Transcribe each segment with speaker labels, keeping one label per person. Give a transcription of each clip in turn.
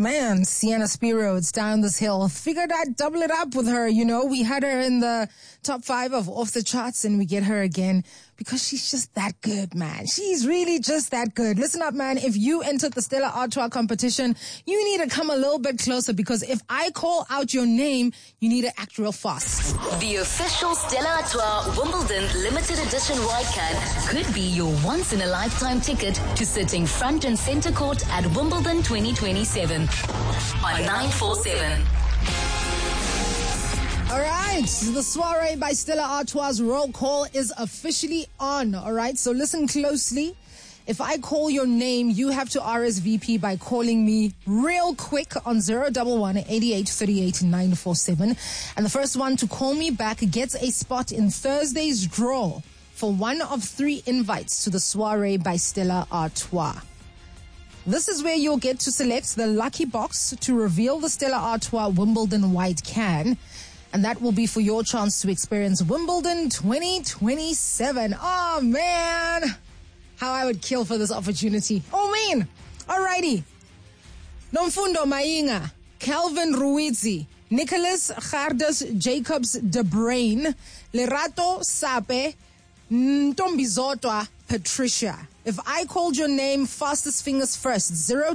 Speaker 1: Man, Sienna Spiro, it's down this hill. Figured I'd double it up with her, you know. We had her in the top 5 of Off the Charts, and we get her again because she's just that good, man. She's really just that good. Listen up, man. If you entered the Stella Artois competition, you need to come a little bit closer, because if I call out your name, you need to act real fast.
Speaker 2: The official Stella Artois Wimbledon limited edition white can could be your once-in-a-lifetime ticket to sitting front and center court at Wimbledon 2027 on 947.
Speaker 1: All right, the soiree by Stella Artois roll call is officially on. All right, so listen closely. If I call your name, you have to RSVP by calling me real quick on 011-8838-947. And the first one to call me back gets a spot in Thursday's draw for one of 3 invites to the soiree by Stella Artois. This is where you'll get to select the lucky box to reveal the Stella Artois Wimbledon white can. And that will be for your chance to experience Wimbledon 2027. Oh, man. How I would kill for this opportunity. Oh, man. Alrighty. Nomfundo Mainga, Calvin Ruizi, Nicholas Gardas Jacobs De Brain, Lerato Sape, Ntombizotwa Patricia. If I called your name, fastest fingers first,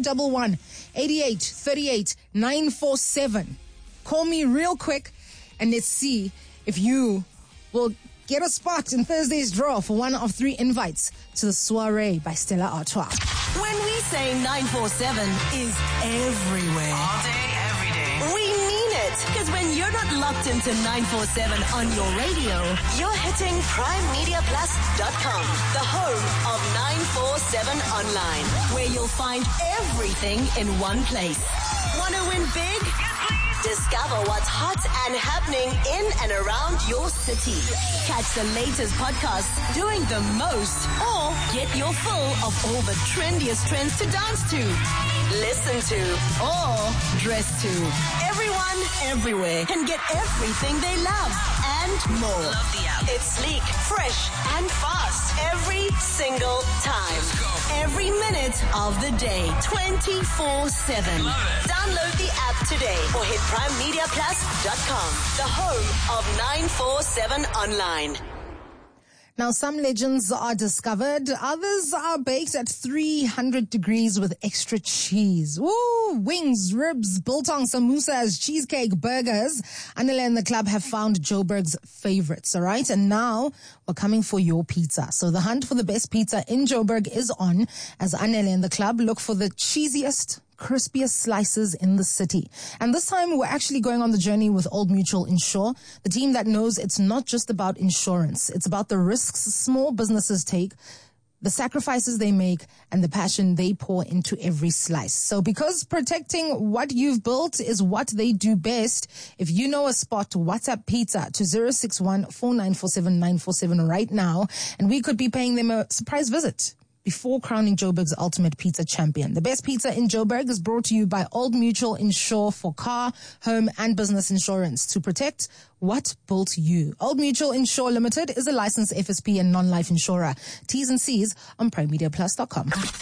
Speaker 1: 011-8838-947. Call me real quick, and let's see if you will get a spot in Thursday's draw for one of 3 invites to the soiree by Stella Artois.
Speaker 3: When we say 947 is everywhere.
Speaker 4: All day, every day.
Speaker 3: We mean it. Because when you're not locked into 947 on your radio, you're hitting PrimeMediaPlus.com, the home of 947 online, where you'll find everything in one place. Want to win big? Discover what's hot and happening in and around your city. Catch the latest podcasts doing the most, or get your fill of all the trendiest trends to dance to, listen to, or dress to. Everyone, everywhere can get everything they love and more.
Speaker 4: Love the app.
Speaker 3: It's sleek, fresh, and fast every single time. Every minute of the day, 24/7. Download the app today or hit PrimeMediaPlus.com, the home of 947 online.
Speaker 1: Now, some legends are discovered. Others are baked at 300 degrees with extra cheese. Woo! Wings, ribs, biltong, samosas, cheesecake, burgers. Anele and the club have found Joburg's favorites, all right? And now we're coming for your pizza. So the hunt for the best pizza in Joburg is on, as Anele and the club look for the cheesiest, crispiest slices in the city. And this time we're actually going on the journey with Old Mutual Insure, the team that knows it's not just about insurance. It's about the risks small businesses take, the sacrifices they make, and the passion they pour into every slice. So because protecting what you've built is what they do best, if you know a spot, WhatsApp pizza to 061-4947-947 right now, and we could be paying them a surprise visit before crowning Joburg's ultimate pizza champion. The best pizza in Joburg is brought to you by Old Mutual Insure for car, home, and business insurance to protect what built you. Old Mutual Insure Limited is a licensed FSP and non-life insurer. T's and C's on PrimeMediaPlus.com.